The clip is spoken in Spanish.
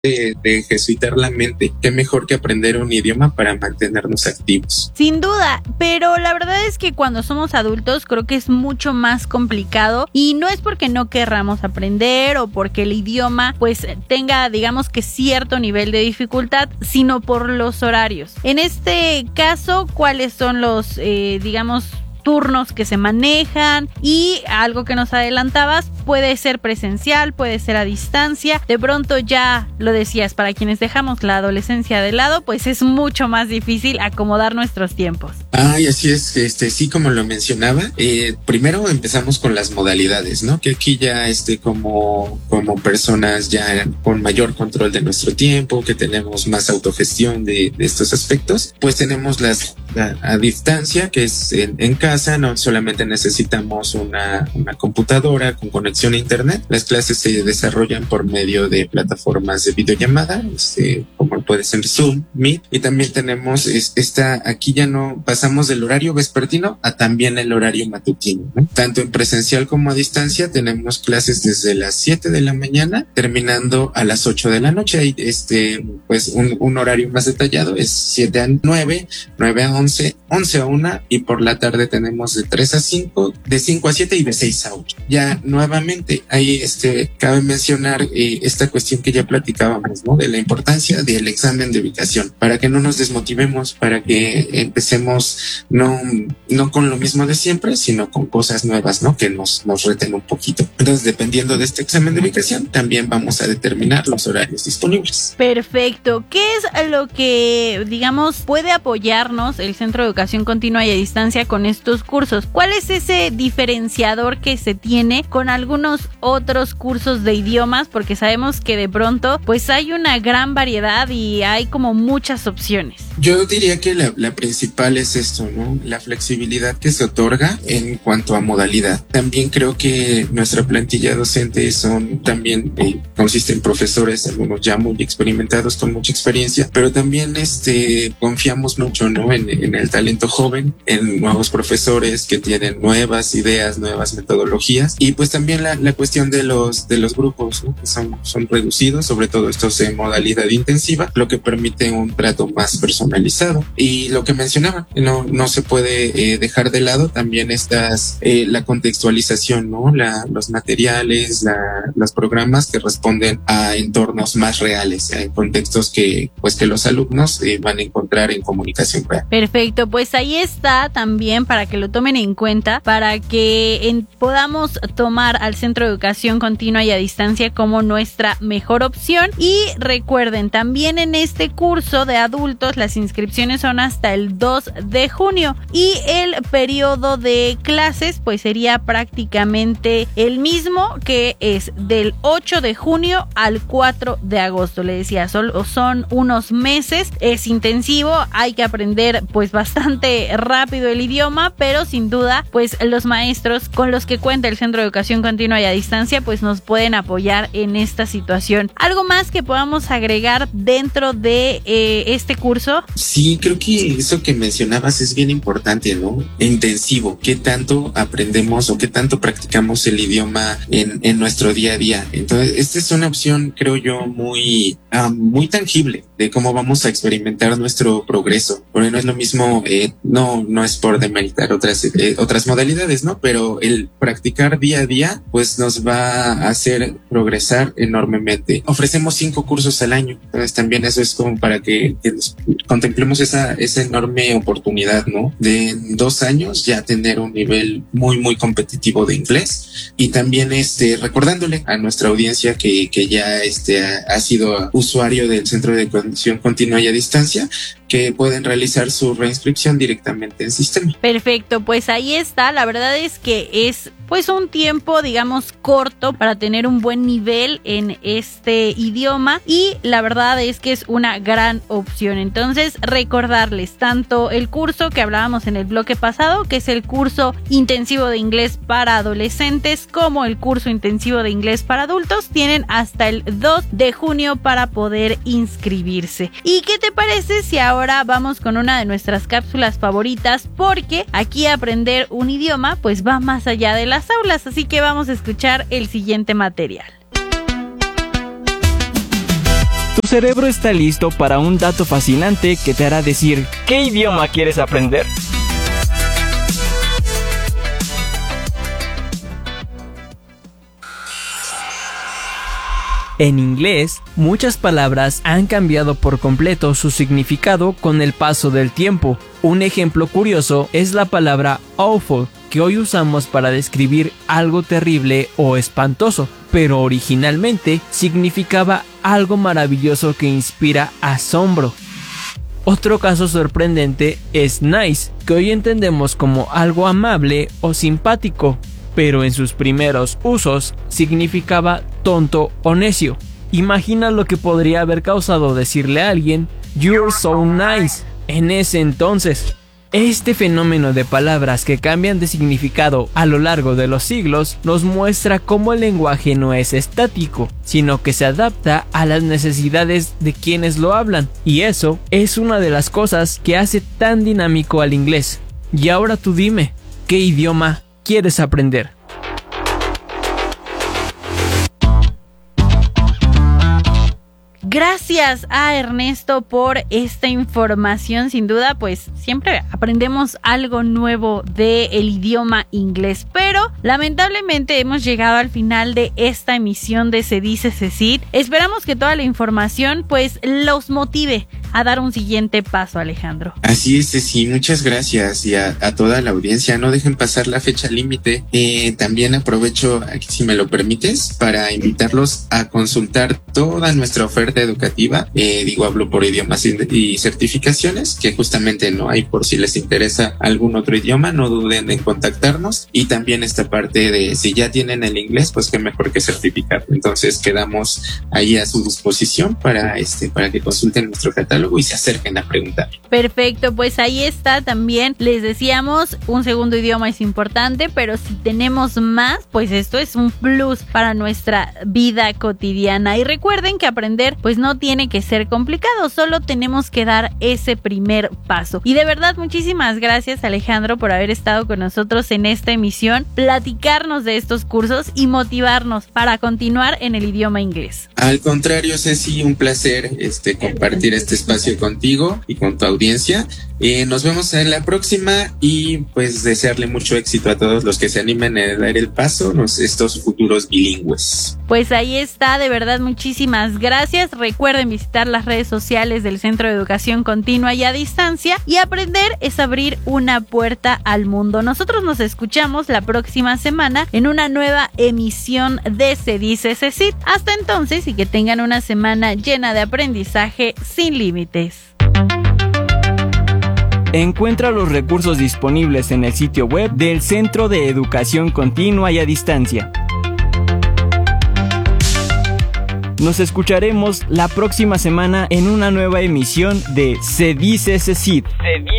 de ejercitar la mente, qué mejor que aprender un idioma para mantenernos activos. Sin duda, pero la verdad es que cuando somos adultos creo que es mucho más complicado, y no es porque no querramos aprender o porque el idioma pues tenga, digamos, que cierto nivel de dificultad, sino por los horarios. En este caso, ¿cuáles son los, digamos, turnos que se manejan? Y algo que nos adelantabas, puede ser presencial, puede ser a distancia. De pronto, ya lo decías, para quienes dejamos la adolescencia de lado, pues es mucho más difícil acomodar nuestros tiempos. Ay, así es, sí, como lo mencionaba, primero empezamos con las modalidades, ¿no? Que aquí ya como personas ya con mayor control de nuestro tiempo, que tenemos más autogestión de estos aspectos, pues tenemos a distancia, que es en casa. No solamente necesitamos una computadora con conexión a internet. Las clases se desarrollan por medio de plataformas de videollamada, como puede ser Zoom, Meet, y también tenemos aquí ya no pasamos del horario vespertino a también el horario matutino, ¿no? Tanto en presencial como a distancia tenemos clases desde las 7 de la mañana terminando a las 8 de la noche. Hay pues un horario más detallado, es 7 a 9, 9 a 11, 11 a 1, y por la tarde tenemos de 3 a 5, de 5 a 7 y de 6 a 8. Ya nuevamente ahí cabe mencionar esta cuestión que ya platicábamos, ¿no? De la importancia del examen de ubicación, para que no nos desmotivemos, para que empecemos no con lo mismo de siempre, sino con cosas nuevas, ¿no? Que nos reten un poquito. Entonces, dependiendo de este examen de ubicación, también vamos a determinar los horarios disponibles. Perfecto. ¿Qué es lo que, digamos, puede apoyarnos el Centro de Educación Continua y a Distancia con estos cursos? ¿Cuál es ese diferenciador que se tiene con algunos otros cursos de idiomas? Porque sabemos que de pronto pues hay una gran variedad y hay como muchas opciones. Yo diría que la principal es esto, ¿no? La flexibilidad que se otorga en cuanto a modalidad. También creo que nuestra plantilla docente también consiste en profesores, algunos ya muy experimentados con mucha experiencia, pero también confiamos mucho, ¿no? En el talento joven, en nuevos profesores que tienen nuevas ideas, nuevas metodologías, y pues también la cuestión de los grupos, ¿no? Que son reducidos, sobre todo estos en modalidad intensiva, lo que permite un trato más personalizado. Y lo que mencionaba, no se puede dejar de lado también la contextualización, ¿no? Los materiales, los programas que responden a entornos más reales, en contextos que los alumnos van a encontrar en comunicación real. Perfecto, pues ahí está también para que lo tomen en cuenta, para que podamos tomar al Centro de Educación Continua y a Distancia como nuestra mejor opción. Y recuerden, también en este curso de adultos las inscripciones son hasta el 2 de junio y el periodo de clases pues sería prácticamente el mismo, que es del 8 de junio al 4 de agosto. Le decía, son unos meses, es intensivo, hay que aprender pues bastante rápido el idioma, pero sin duda pues los maestros con los que cuenta el Centro de Educación Continua y a Distancia pues nos pueden apoyar en esta situación. ¿Algo más que podamos agregar dentro de este curso? Sí, creo que eso que mencionabas es bien importante, ¿no? Intensivo. ¿Qué tanto aprendemos o qué tanto practicamos el idioma en nuestro día a día? Entonces, esta es una opción, creo yo, muy tangible de cómo vamos a experimentar nuestro progreso. Porque no es lo mismo, no es por demeritar otras modalidades, ¿no? Pero el practicar día a día, pues nos va a hacer progresar enormemente. Ofrecemos 5 cursos al año. Entonces, también eso es como para que contemplemos esa enorme oportunidad, ¿no? De en 2 años ya tener un nivel muy, muy competitivo de inglés. Y también recordándole a nuestra audiencia que ya ha sido usuario del Centro de Educación Continua y a Distancia, que pueden realizar su reinscripción directamente en sistema. Perfecto, pues ahí está. La verdad es que es pues un tiempo, digamos, corto para tener un buen nivel en este idioma, y la verdad es que es una gran opción. Entonces, recordarles tanto el curso que hablábamos en el bloque pasado, que es el curso intensivo de inglés para adolescentes, como el curso intensivo de inglés para adultos, tienen hasta el 2 de junio para poder inscribirse. ¿Y qué te parece si ahora vamos con una de nuestras cápsulas favoritas? Porque aquí aprender un idioma pues va más allá de las aulas, así que vamos a escuchar el siguiente material. Tu cerebro está listo para un dato fascinante que te hará decir ¿qué idioma quieres aprender? En inglés, muchas palabras han cambiado por completo su significado con el paso del tiempo. Un ejemplo curioso es la palabra awful, que hoy usamos para describir algo terrible o espantoso, pero originalmente significaba algo maravilloso que inspira asombro. Otro caso sorprendente es nice, que hoy entendemos como algo amable o simpático, pero en sus primeros usos significaba tonto o necio. Imagina lo que podría haber causado decirle a alguien "You're so nice" en ese entonces. Este fenómeno de palabras que cambian de significado a lo largo de los siglos nos muestra cómo el lenguaje no es estático, sino que se adapta a las necesidades de quienes lo hablan, y eso es una de las cosas que hace tan dinámico al inglés. Y ahora tú dime, ¿qué idioma quieres aprender? Gracias a Ernesto por esta información. Sin duda, pues siempre aprendemos algo nuevo del idioma inglés, pero lamentablemente hemos llegado al final de esta emisión de Se Dice CECIT. Esperamos que toda la información pues los motive a dar un siguiente paso, Alejandro. Así es, sí, muchas gracias, y a toda la audiencia, no dejen pasar la fecha límite. También aprovecho, si me lo permites, para invitarlos a consultar toda nuestra oferta educativa. Hablo por idiomas y certificaciones, que justamente no hay, por si les interesa algún otro idioma, no duden en contactarnos. Y también esta parte de si ya tienen el inglés, pues qué mejor que certificar. Entonces quedamos ahí a su disposición para que consulten nuestro catálogo y se acerquen a preguntar. Perfecto, pues ahí está también. Les decíamos, un segundo idioma es importante, pero si tenemos más, pues esto es un plus para nuestra vida cotidiana. Y recuerden que aprender pues no tiene que ser complicado, solo tenemos que dar ese primer paso. Y de verdad, muchísimas gracias, Alejandro, por haber estado con nosotros en esta emisión, platicarnos de estos cursos y motivarnos para continuar en el idioma inglés. Al contrario, Ceci, un placer compartir este espacio contigo y con tu audiencia. Nos vemos en la próxima y pues desearle mucho éxito a todos los que se animen a dar el paso, estos futuros bilingües. Pues ahí está, de verdad, muchísimas gracias. Recuerden visitar las redes sociales del Centro de Educación Continua y a Distancia, y aprender es abrir una puerta al mundo. Nosotros nos escuchamos la próxima semana en una nueva emisión de Se Dice CECIT. Hasta entonces, y que tengan una semana llena de aprendizaje sin límites. Encuentra los recursos disponibles en el sitio web del Centro de Educación Continua y a Distancia. Nos escucharemos la próxima semana en una nueva emisión de Se Dice CECIT.